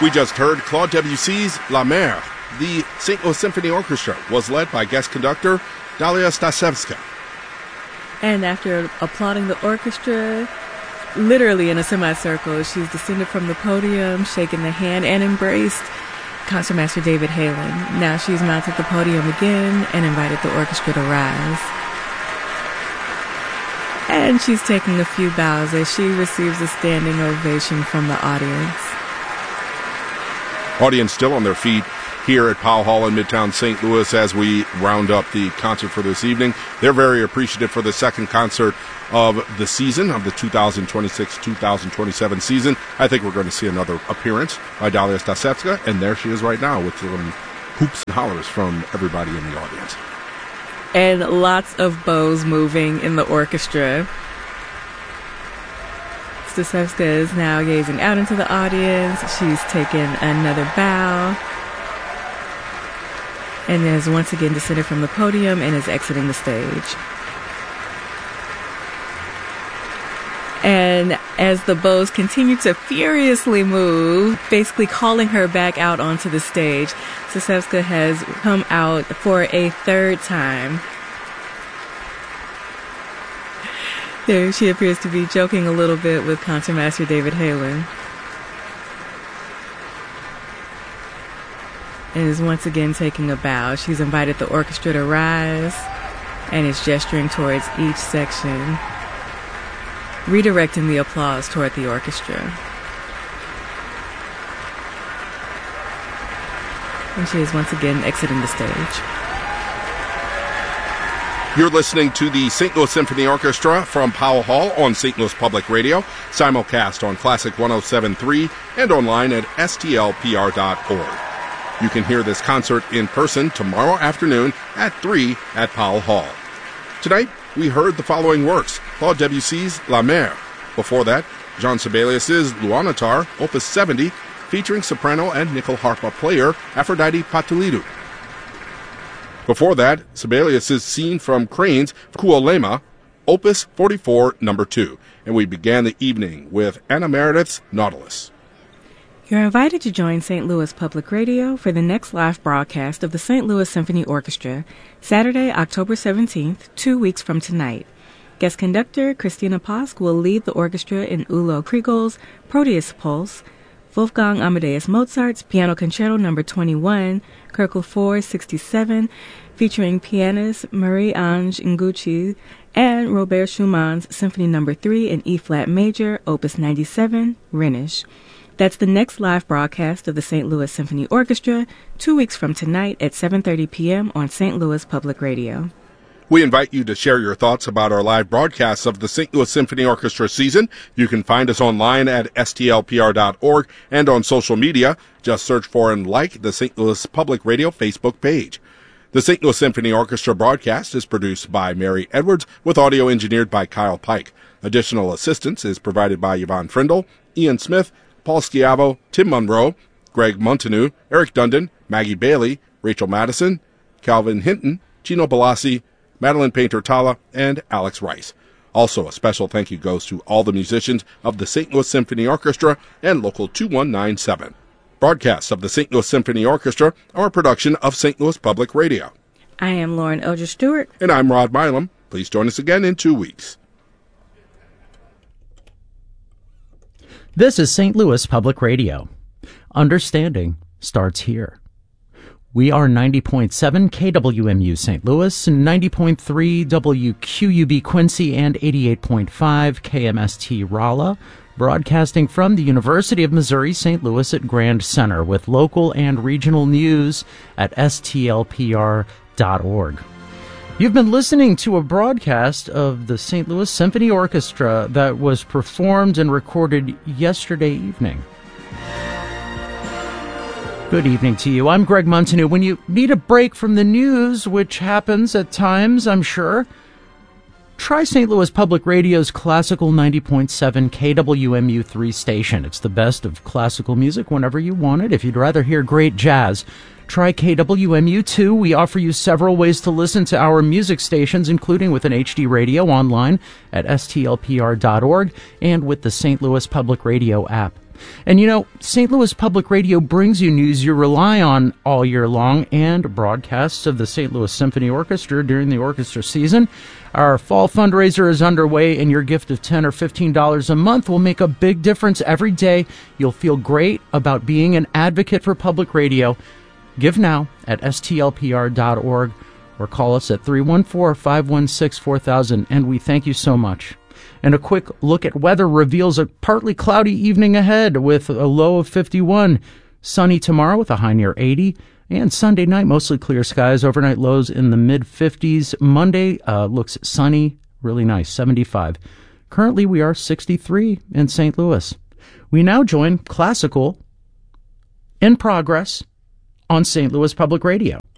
We just heard Claude Debussy's La Mer. The St. Louis Symphony Orchestra was led by guest conductor Dalia Stasevska. And after applauding the orchestra, literally in a semicircle, she's descended from the podium, shaken the hand, and embraced Concertmaster David Halen. Now she's mounted the podium again and invited the orchestra to rise. And she's taking a few bows as she receives a standing ovation from the audience. Audience still on their feet here at Powell Hall in Midtown St. Louis as we round up the concert for this evening. They're very appreciative for the second concert of the season, of the 2026-2027 season. I think we're going to see another appearance by Dalia Stasevska, and there she is right now with some hoops and hollers from everybody in the audience. And lots of bows moving in the orchestra. Stasevska is now gazing out into the audience. She's taken another bow and is once again descended from the podium and is exiting the stage. And as the bows continue to furiously move, basically calling her back out onto the stage, Stasevska has come out for a third time. There she appears to be joking a little bit with Concertmaster David Halen. And is once again taking a bow. She's invited the orchestra to rise and is gesturing towards each section, redirecting the applause toward the orchestra. And she is once again exiting the stage. You're listening to the St. Louis Symphony Orchestra from Powell Hall on St. Louis Public Radio, simulcast on Classic 107.3 and online at stlpr.org. You can hear this concert in person tomorrow afternoon at 3 at Powell Hall. Tonight, we heard the following works: Claude Debussy's La Mer. Before that, Jean Sibelius' Louannatar, Opus 70, featuring soprano and nickel harpa player Aphrodite Patulidou. Before that, Sibelius' Scene from Crane's Kuolema, Opus 44, No. 2. And we began the evening with Anna Meredith's Nautilus. You're invited to join St. Louis Public Radio for the next live broadcast of the St. Louis Symphony Orchestra, Saturday, October 17th, 2 weeks from tonight. Guest conductor Christina Posk will lead the orchestra in Ulo Kriegel's Proteus Pulse, Wolfgang Amadeus Mozart's Piano Concerto No. 21, Kirkel 467, featuring pianist Marie-Ange Nguci, and Robert Schumann's Symphony No. 3 in E-flat major, Opus 97, Rhenish. That's the next live broadcast of the St. Louis Symphony Orchestra, 2 weeks from tonight at 7:30 p.m. on St. Louis Public Radio. We invite you to share your thoughts about our live broadcasts of the St. Louis Symphony Orchestra season. You can find us online at stlpr.org and on social media. Just search for and like the St. Louis Public Radio Facebook page. The St. Louis Symphony Orchestra broadcast is produced by Mary Edwards with audio engineered by Kyle Pike. Additional assistance is provided by Yvonne Frindle, Ian Smith, Paul Schiavo, Tim Monroe, Greg Montanou, Eric Dundon, Maggie Bailey, Rachel Madison, Calvin Hinton, Gino Balassi, Madeline Painter-Talla, and Alex Rice. Also, a special thank you goes to all the musicians of the St. Louis Symphony Orchestra and Local 2197. Broadcasts of the St. Louis Symphony Orchestra are a production of St. Louis Public Radio. I am Lauren Eldridge Stewart. And I'm Rod Milam. Please join us again in 2 weeks. This is St. Louis Public Radio. Understanding starts here. We are 90.7 KWMU St. Louis, 90.3 WQUB Quincy, and 88.5 KMST Rolla, broadcasting from the University of Missouri St. Louis at Grand Center with local and regional news at stlpr.org. You've been listening to a broadcast of the St. Louis Symphony Orchestra that was performed and recorded yesterday evening. Good evening to you. I'm Greg Montanou. When you need a break from the news, which happens at times, I'm sure, try St. Louis Public Radio's classical 90.7 KWMU3 station. It's the best of classical music whenever you want it. If you'd rather hear great jazz, try KWMU2. We offer you several ways to listen to our music stations, including with an HD radio online at stlpr.org and with the St. Louis Public Radio app. And you know, St. Louis Public Radio brings you news you rely on all year long and broadcasts of the St. Louis Symphony Orchestra during the orchestra season. Our fall fundraiser is underway, and your gift of $10 or $15 a month will make a big difference every day. You'll feel great about being an advocate for public radio. Give now at stlpr.org or call us at 314-516-4000, and we thank you so much. And a quick look at weather reveals a partly cloudy evening ahead with a low of 51. Sunny tomorrow with a high near 80. And Sunday night, mostly clear skies. Overnight lows in the mid-50s. Monday looks sunny, really nice, 75. Currently, we are 63 in St. Louis. We now join Classical in Progress on St. Louis Public Radio.